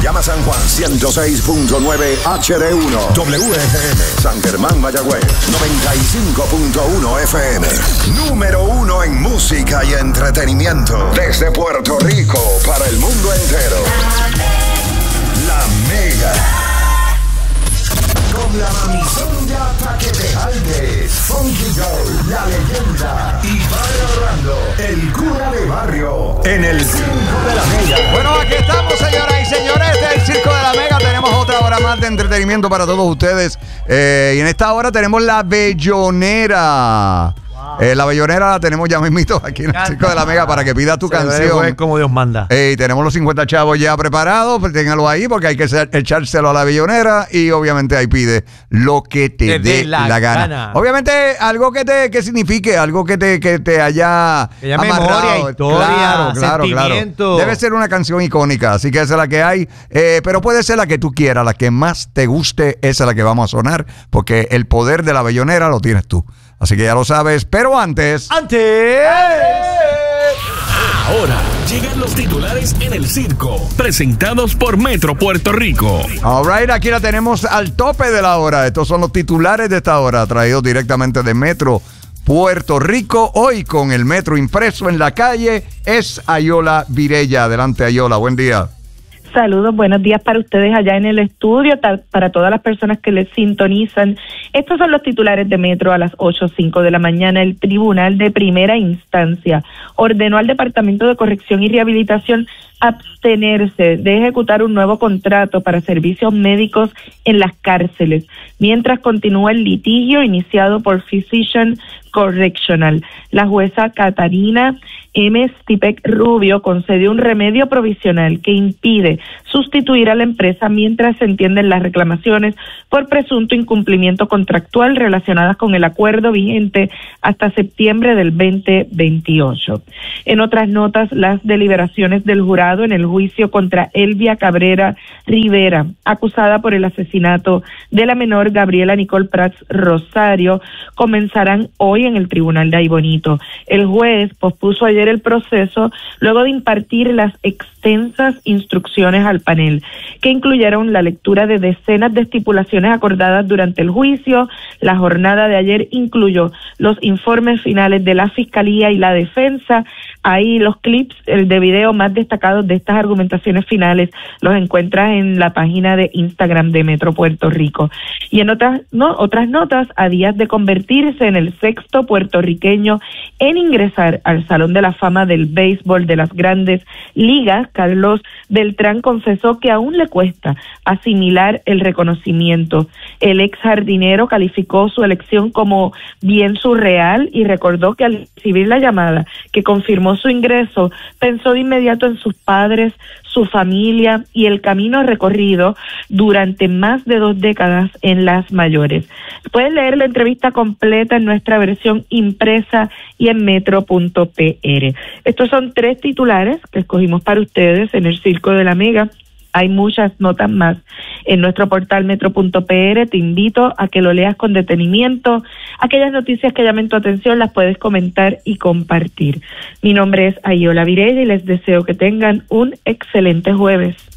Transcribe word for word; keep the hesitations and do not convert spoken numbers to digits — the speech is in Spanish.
Guayama, San Juan, ciento seis punto nueve H D uno. W F M, San Germán, Mayagüez, noventa y cinco punto uno F M. Número uno en música y entretenimiento. Desde Puerto Rico para el mundo entero. La Mega. Con la mamizonga pa' que te jalde. Funky Joe, la leyenda. Y Padre Orlando, el cura de barrio. En el Circo de la Mega. Bueno, aquí estamos, señoras y señores. Este es el Circo de la Mega. Tenemos otra hora más de entretenimiento para todos ustedes. Eh, y en esta hora tenemos la Bellonera. Eh, la Bellonera la tenemos ya mismito aquí en el Circo de la Mega para que pida tu canción. Es como Dios manda. Eh, y tenemos los cincuenta chavos ya preparados, pues téngalo ahí porque hay que ser, echárselo a la Bellonera y obviamente ahí pide lo que te, te dé la, la gana. gana. Obviamente algo que te que signifique, algo que te, que te haya que haya amarrado. Memoria, historia, claro, claro, claro. Debe ser una canción icónica, así que esa es la que hay, eh, pero puede ser la que tú quieras, la que más te guste, esa es la que vamos a sonar, porque el poder de la Bellonera lo tienes tú. Así que ya lo sabes, pero antes... ¡Antes! Ahora llegan los titulares en el circo, presentados por Metro Puerto Rico. All right, aquí la tenemos al tope de la hora. Estos son los titulares de esta hora, traídos directamente de Metro Puerto Rico. Hoy con el Metro impreso en la calle es Ayola Virella. Adelante, Ayola, buen día. Saludos, buenos días para ustedes allá en el estudio, para todas las personas que les sintonizan. Estos son los titulares de Metro a las ocho o cinco de la mañana. El Tribunal de Primera Instancia ordenó al Departamento de Corrección y Rehabilitación abstenerse de ejecutar un nuevo contrato para servicios médicos en las cárceles, mientras continúa el litigio iniciado por Physician Correctional. La jueza Catarina M. Stipek Rubio concedió un remedio provisional que impide sustituir a la empresa mientras se entienden las reclamaciones por presunto incumplimiento contractual relacionadas con el acuerdo vigente hasta septiembre del veinte veintiocho. En otras notas, las deliberaciones del jurado en el juicio contra Elvia Cabrera Rivera, acusada por el asesinato de la menor Gabriela Nicole Prats Rosario, comenzarán hoy en el Tribunal de Aybonito. El juez pospuso ayer el proceso luego de impartir las extensas instrucciones al panel, que incluyeron la lectura de decenas de estipulaciones acordadas durante el juicio. La jornada de ayer incluyó los informes finales de la Fiscalía y la Defensa. Ahí los clips de video más destacados de estas argumentaciones finales los encuentras en la página de Instagram de Metro Puerto Rico. Y en otras, no, otras notas, a días de convertirse en el sexto puertorriqueño en ingresar al Salón de la Fama del Béisbol de las Grandes Ligas, Carlos Beltrán confesó que aún le cuesta asimilar el reconocimiento. El ex jardinero calificó su elección como bien surreal y recordó que al recibir la llamada que confirmó su ingreso, pensó de inmediato en sus padres, su familia y el camino recorrido durante más de dos décadas en las mayores. Pueden leer la entrevista completa en nuestra versión impresa y en metro punto p r. Estos son tres titulares que escogimos para ustedes en el Circo de la Mega. Hay muchas notas más en nuestro portal metro punto p r. Te invito a que lo leas con detenimiento. Aquellas noticias que llamen tu atención las puedes comentar y compartir. Mi nombre es Ayola Virella y les deseo que tengan un excelente jueves.